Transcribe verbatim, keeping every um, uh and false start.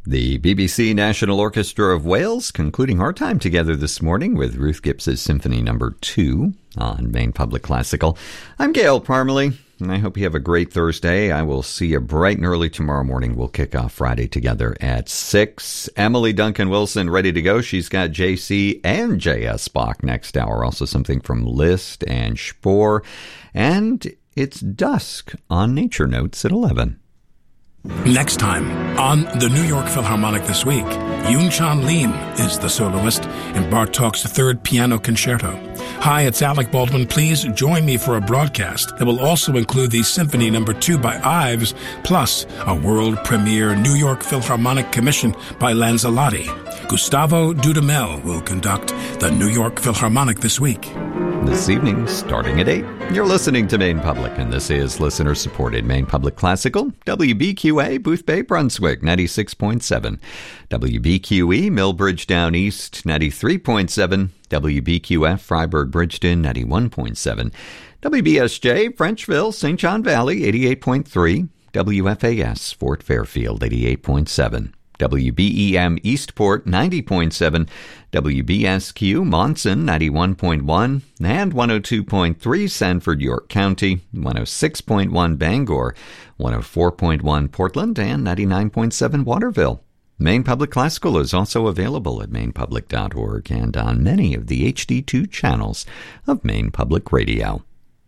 The B B C National Orchestra of Wales concluding our time together this morning with Ruth Gibbs's Symphony Number two on Maine Public Classical. I'm Gail Parmalee, and I hope you have a great Thursday. I will see you bright and early tomorrow morning. We'll kick off Friday together at six. Emily Duncan Wilson ready to go. She's got J C and J S Bach next hour. Also something from Liszt and Spohr. And it's dusk on Nature Notes at eleven. Next time on the New York Philharmonic this week, Yoon-Chan Lim is the soloist in Bartók's Third Piano Concerto. Hi, it's Alec Baldwin. Please join me for a broadcast that will also include the Symphony Number two by Ives, plus a world premiere New York Philharmonic commission by Lanzalotti. Gustavo Dudamel will conduct the New York Philharmonic this week. This evening, starting at eight, you're listening to Maine Public, and this is listener-supported Maine Public Classical, W B Q A, Booth Bay, Brunswick, ninety-six point seven, W B Q E, Millbridge Down East, ninety-three point seven, W B Q F, Freiburg, Bridgeton, ninety-one point seven, W B S J, Frenchville, Saint John Valley, eighty-eight point three, W F A S, Fort Fairfield, eighty-eight point seven. W B E M Eastport, ninety point seven, W B S Q Monson, ninety-one point one, and one oh two point three Sanford, York County, one oh six point one Bangor, one oh four point one Portland, and ninety-nine point seven Waterville. Maine Public Classical is also available at maine public dot org and on many of the H D two channels of Maine Public Radio.